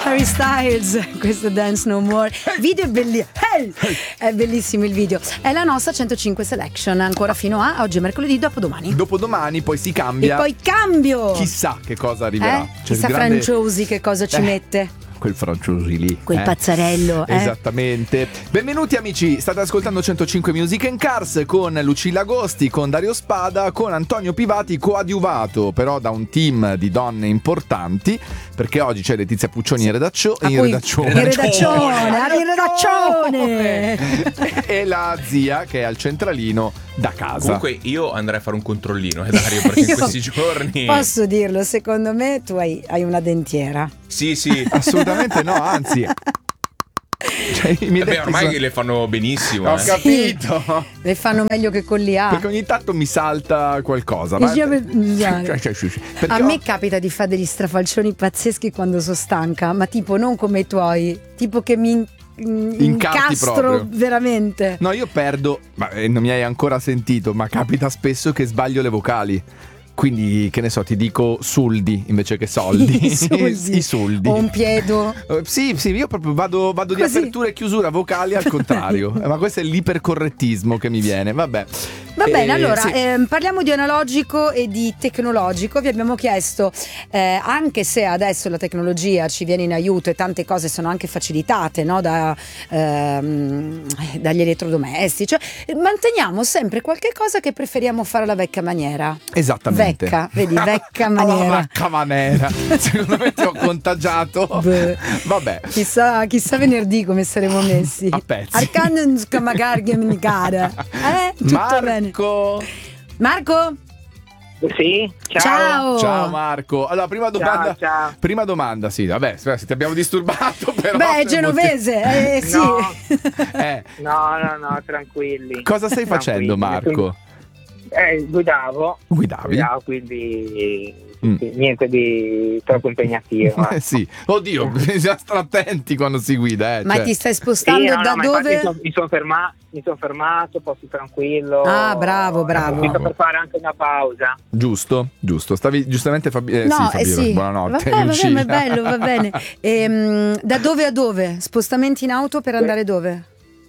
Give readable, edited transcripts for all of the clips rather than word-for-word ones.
Harry Styles, questo Dance No More. Video è bellissimo. È bellissimo il video. È la nostra 105 Selection, ancora fino a oggi è mercoledì, dopodomani poi si cambia. e poi cambio. Chissà che cosa arriverà. Chissà Franciosi che cosa ci mette. Quel Franciosi lì, quel pazzarello, Esattamente. Benvenuti amici, state ascoltando 105 Music and Cars con Lucilla Agosti, con Dario Spada, con Antonio Pivati, coadiuvato però da un team di donne importanti, perché oggi c'è Letizia Puccioni in redazione e la zia che è al centralino da casa. Comunque io andrei a fare un controllino, Dario, perché in questi giorni posso dirlo, secondo me tu hai una dentiera. Sì, assolutamente no, anzi. Ormai le fanno benissimo. Ho capito. Sì, le fanno meglio che con l'IA. Perché ogni tanto mi salta qualcosa. A me capita di fare degli strafalcioni pazzeschi quando sono stanca, ma tipo non come i tuoi, tipo che mi incastro proprio. Veramente. No, io perdo, ma non mi hai ancora sentito, ma capita spesso che sbaglio le vocali. Quindi, che ne so, ti dico soldi invece che soldi. I soldi. O un piedo. Sì, io proprio vado di apertura e chiusura vocali al contrario. Ma questo è l'ipercorrettismo che mi viene. Vabbè. Va bene, allora parliamo di analogico e di tecnologico. Vi abbiamo chiesto, anche se adesso la tecnologia ci viene in aiuto e tante cose sono anche facilitate, no? Dagli elettrodomestici, cioè, manteniamo sempre qualche cosa che preferiamo fare alla vecchia maniera. Esattamente. Vecca maniera. Vecchia maniera. Secondo me ti ho contagiato. Vabbè. Chissà venerdì come saremo messi. A pezzi. Arcano magari tutto bene. Marco? Sì, ciao. Ciao Marco. Allora, ciao. Prima domanda, sì, vabbè, se ti abbiamo disturbato però. Beh, è genovese, sì. No, tranquilli. Cosa stai facendo, Marco? Guidavo, quindi niente di troppo impegnativo. Sì, oddio, bisogna stare attenti quando si guida. Ma ti stai spostando da dove? Mi sono fermato, posto tranquillo. Ah, bravo. Mi sto per fare anche una pausa. Giusto. Stavi giustamente Fabio, sì. Buonanotte. Vabbè, ma è bello, va bene. Da dove a dove? Spostamenti in auto per andare dove?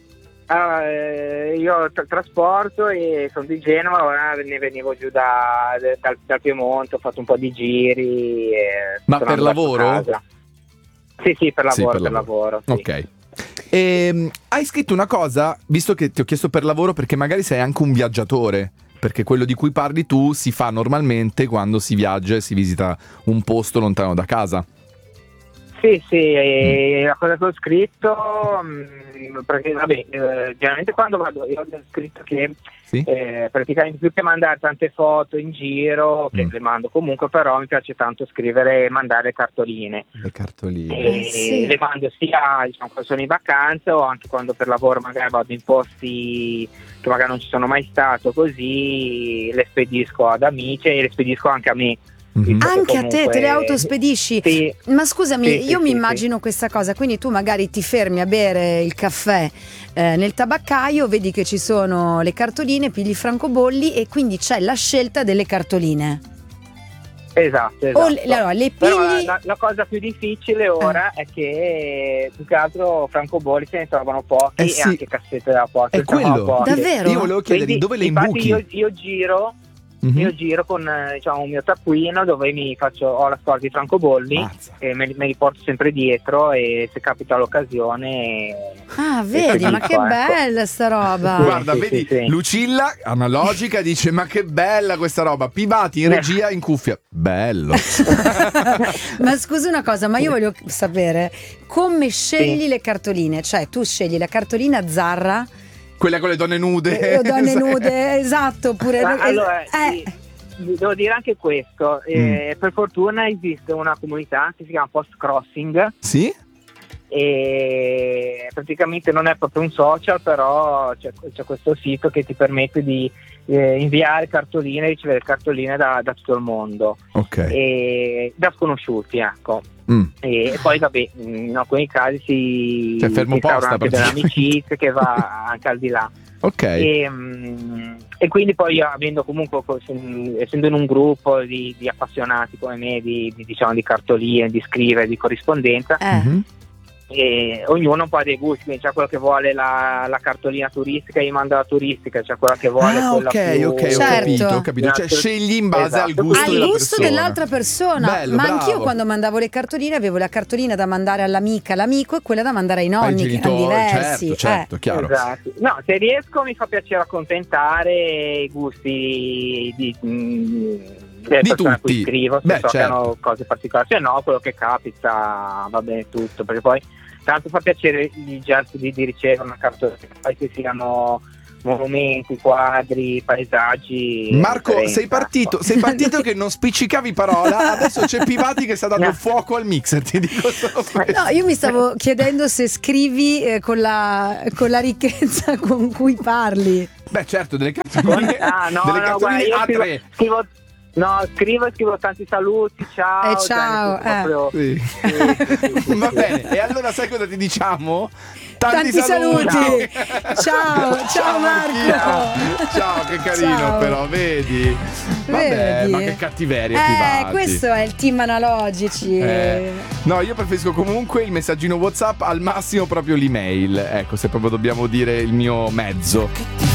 Io trasporto e sono di Genova, ora ne venivo giù dal Piemonte, ho fatto un po' di giri. Ma per lavoro? Sì, per lavoro. Sì. Ok. Hai scritto una cosa, visto che ti ho chiesto per lavoro, perché magari sei anche un viaggiatore, perché quello di cui parli tu si fa normalmente quando si viaggia e si visita un posto lontano da casa. Sì, la cosa che ho scritto, perché generalmente quando vado, io ho scritto che praticamente più che mandare tante foto in giro, che le mando comunque, però mi piace tanto scrivere e mandare cartoline. Le cartoline. Le mando sia quando sono in vacanza o anche quando per lavoro magari vado in posti che magari non ci sono mai stato, così le spedisco ad amici e le spedisco anche a me. Anche a te le autospedisci? Sì. Ma scusami, io mi immagino questa cosa, quindi tu magari ti fermi a bere il caffè nel tabaccaio, vedi che ci sono le cartoline, pigli francobolli e quindi c'è la scelta delle cartoline. Esatto. Allora, le pigli... Però la cosa più difficile ora è che più che altro francobolli se ne trovano pochi e anche cassette da pochi. È quello. Davvero? Io volevo chiederti dove le imbuchi. Io giro con un mio taccuino dove ho la scorta di francobolli e me li porto sempre dietro e se capita l'occasione vedi, ma che bella sta roba. Guarda, vedi. Lucilla analogica dice ma che bella questa roba. Pivati in regia in cuffia, bello. Ma scusa una cosa, ma io voglio sapere come scegli le cartoline, cioè tu scegli la cartolina Zarra, quella con le donne nude. Esatto. Pure allora, devo dire anche questo. Per fortuna esiste una comunità che si chiama Post Crossing. Sì? E praticamente non è proprio un social, però c'è questo sito che ti permette di inviare cartoline e ricevere cartoline da tutto il mondo. Ok. E da sconosciuti, ecco. E poi vabbè, in alcuni casi si fermo posta anche dell'amicizia che va anche al di là. Ok. E quindi poi io, avendo comunque, essendo in un gruppo di appassionati come me di cartoline, di scrivere, di corrispondenza, e ognuno poi ha dei gusti, quindi c'è quello che vuole la cartolina turistica, gli manda la turistica, c'è quella che vuole quella più... Ok, Certo. ho capito. Cioè scegli in base al gusto della persona. dell'altra persona. Bello, ma bravo. anch'io quando mandavo le cartoline avevo la cartolina da mandare all'amica, all'amico e quella da mandare ai nonni, che erano diversi. Certo, chiaro. Esatto. No, se riesco mi fa piacere accontentare i gusti delle persone a cui scrivo, se so che hanno cose particolari, se no quello che capita va bene tutto, perché poi tanto fa piacere i gesti di ricevere una cartolina, poi che siano monumenti, quadri, paesaggi. Marco, sei partito che non spiccicavi parola, adesso c'è Pivati che sta dando fuoco al mixer, ti dico solo questo. No, io mi stavo chiedendo se scrivi con la ricchezza con cui parli. Beh, certo, delle cartoline A3. Scrivo tanti saluti, ciao. Ciao. Sì. Va bene, e allora sai cosa ti diciamo? Tanti saluti. Ciao Marco. Ciao, che carino, però, vedi? Vabbè, ma che cattiveria, Pivati. Questo è il team analogici. No, io preferisco comunque il messaggino WhatsApp, al massimo proprio l'email. Ecco, se proprio dobbiamo dire il mio mezzo.